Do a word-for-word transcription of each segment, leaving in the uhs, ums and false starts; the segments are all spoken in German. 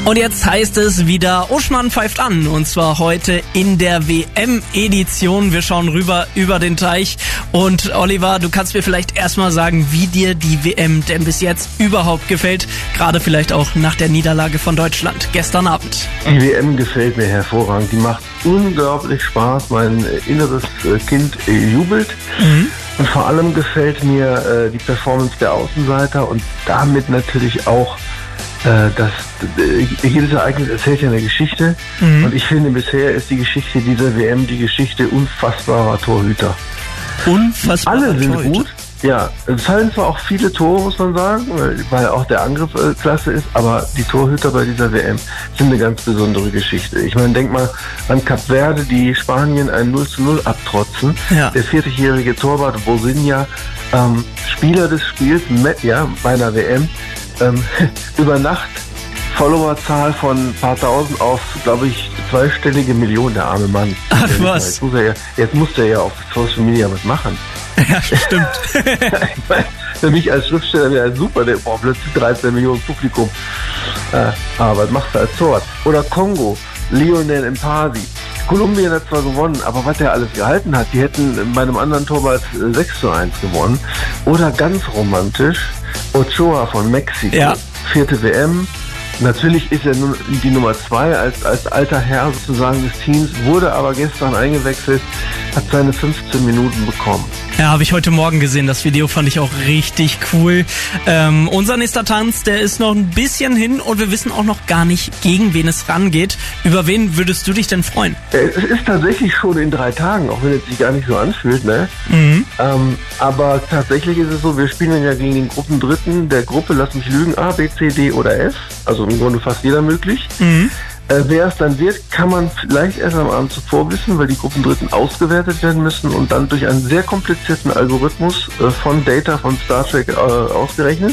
Und jetzt heißt es wieder, Uschmann pfeift an. Und zwar heute in der W M-Edition. Wir schauen rüber über den Teich. Und Oliver, du kannst mir vielleicht erstmal sagen, wie dir die W M denn bis jetzt überhaupt gefällt. Gerade vielleicht auch nach der Niederlage von Deutschland gestern Abend. Die W M gefällt mir hervorragend. Die macht unglaublich Spaß. Mein inneres Kind jubelt. Mhm. Und vor allem gefällt mir äh, die Performance der Außenseiter und damit natürlich auch äh, das, äh, jedes Ereignis erzählt ja eine Geschichte. Mhm. Und ich finde, bisher ist die Geschichte dieser W M die Geschichte unfassbarer Torhüter. Unfassbarer Alle sind Torhüter. gut. Ja, es fallen zwar auch viele Tore, muss man sagen, weil, weil auch der Angriff äh, klasse ist, aber die Torhüter bei dieser W M sind eine ganz besondere Geschichte. Ich meine, denk mal an Kap Verde, die Spanien ein null zu null abtrotzen. Ja. Der vierzigjährige Torwart Bosinja, ähm, Spieler des Spiels, mit, ja, bei einer W M, ähm, über Nacht Followerzahl von ein paar tausend auf, glaube ich, zweistellige Millionen, der arme Mann. Ach was. Jetzt muss er ja, jetzt muss er ja auf Social Media was machen. Ja, stimmt. Ich meine, für mich als Schriftsteller wäre das super, der braucht plötzlich dreizehn Millionen Publikum. Äh, aber was machst du als Torwart? Oder Kongo, Lionel Mpasi. Kolumbien hat zwar gewonnen, aber was er alles gehalten hat, die hätten bei einem anderen Torwart sechs zu eins gewonnen. Oder ganz romantisch, Ochoa von Mexiko, ja. Vierte W M. Natürlich ist er nun die Nummer zwei als, als alter Herr sozusagen des Teams, wurde aber gestern eingewechselt, hat seine fünfzehn Minuten bekommen. Ja, habe ich heute Morgen gesehen. Das Video fand ich auch richtig cool. Ähm, unser nächster Tanz, der ist noch ein bisschen hin und wir wissen auch noch gar nicht, gegen wen es rangeht. Über wen würdest du dich denn freuen? Es ist tatsächlich schon in drei Tagen, auch wenn es sich gar nicht so anfühlt, ne? Mhm. Ähm, aber tatsächlich ist es so, wir spielen ja gegen den Gruppendritten der Gruppe, lass mich lügen, A, B, C, D oder F. Also im Grunde fast jeder möglich. Mhm. Äh, wer es dann wird, kann man vielleicht erst am Abend zuvor wissen, weil die Gruppendritten ausgewertet werden müssen und dann durch einen sehr komplizierten Algorithmus äh, von Data von Star Trek äh, ausgerechnet.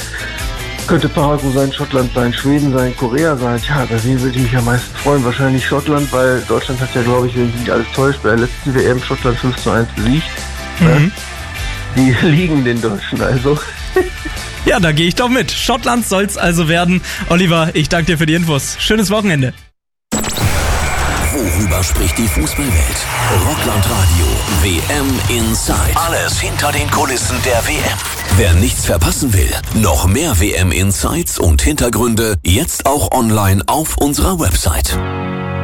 Könnte Paraguay sein, Schottland sein, Schweden sein, Korea sein. Tja, da würde ich mich am meisten freuen. Wahrscheinlich Schottland, weil Deutschland hat ja, glaube ich, wenn sich nicht alles täuscht, bei der letzten W M Schottland fünf zu eins besiegt. Mhm. Die liegen den Deutschen also. Ja, da gehe ich doch mit. Schottland soll's also werden. Oliver, ich danke dir für die Infos. Schönes Wochenende. Worüber spricht die Fußballwelt? Rockland Radio, W M Inside. Alles hinter den Kulissen der W M. Wer nichts verpassen will, noch mehr W M Insights und Hintergründe, jetzt auch online auf unserer Website.